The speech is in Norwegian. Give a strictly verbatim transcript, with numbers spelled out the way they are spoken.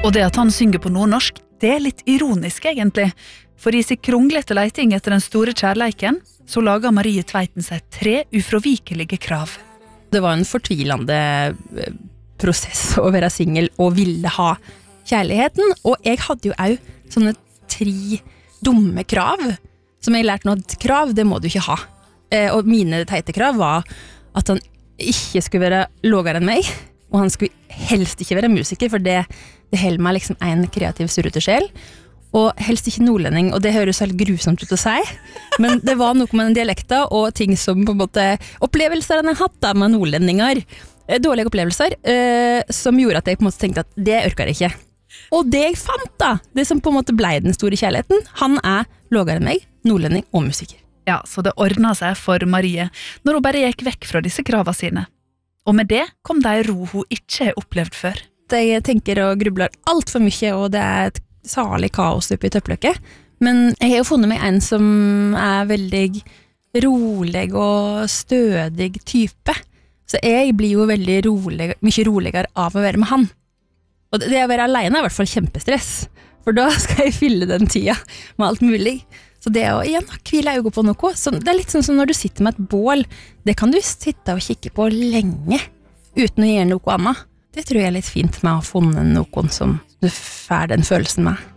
Og det at han synger på nordnorsk, det er litt ironisk egentlig. For i sin kronglete leiting etter den store kjærleiken, så lager Marie Tveiten seg tre ufravikelige krav. Det var en fortvilende prosess å være singel og ville ha kjærligheten, og jeg hadde jo også sånne tre dumme krav, som jeg lærte nå at krav, det må du ikke ha. Og mine teite krav var at han ikke skulle være lavere enn meg, og han skulle helst ikke være musiker, for det, det holder meg liksom en kreativ surretesjel, og helst ikke nordlending, og det høres helt grusomt ut å si, men det var noe med den dialekta, og ting som på en måte, opplevelser han hadde hatt med nordlendinger, dårlige opplevelser, eh, som gjorde at jeg på en måte tenkte at det orker jeg ikke. Og det jeg fant da, det som på en måte ble den store kjærligheten, han er lavere enn meg, nordlending og musiker. Ja, så det ordnet seg for Marie, når hun bare gikk vekk fra disse kravene sine. Og med det kom det en ro hun ikke har opplevd før. Jeg tenker og grubler alt for mye, og det er et salig kaos oppe i tøppløkket. Men jeg har jo funnet meg en som er veldig rolig og stødig type. Så jeg blir jo veldig rolig, mye roligere av å være med han. Og det å være alene er i hvert fall kjempestress, for da skal jeg fylle den tida med alt mulig. Så det å igjen hvile øynene på noe, så det er litt sånn som når du sitter med et bål, det kan du sitte og kikke på lenge, uten å gjøre noe annet. Det tror jeg er litt fint med å ha funnet noen som du får den følelsen med.